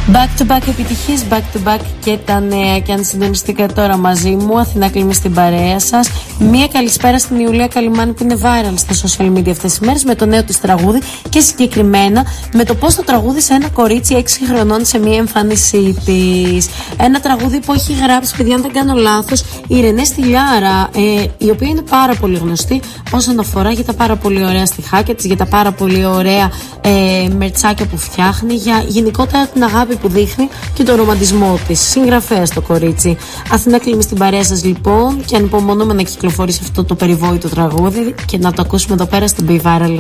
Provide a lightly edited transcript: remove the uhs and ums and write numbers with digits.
Back to back επιτυχίες, back to back και τα νέα. Και αν συντονιστήκατε τώρα μαζί μου, Αθηνά Κλίμη στην παρέα σας. Μία καλησπέρα στην Ιουλία Καλιμάνη που είναι viral στα social media αυτές τις μέρες με το νέο της τραγούδι και συγκεκριμένα με το πώς το τραγούδισε ένα κορίτσι 6 χρονών σε μία εμφάνισή της. Ένα τραγούδι που έχει γράψει, παιδιά, αν δεν κάνω λάθος, η Ρενέ Στυλιάρα, η οποία είναι πάρα πολύ γνωστή όσον αφορά για τα πάρα πολύ ωραία στιχάκια της, για τα πάρα πολύ ωραία μερτσάκια που φτιάχνει, για γενικότερα την αγάπη που δείχνει και τον ρομαντισμό της. Συγγραφέα το κορίτσι. Αθηνά Κλίμη στην παρέα σας λοιπόν και ανυπομονούμε να κυκλοφορήσει αυτό το περιβόητο τραγούδι και να το ακούσουμε εδώ πέρα στην Be Viral.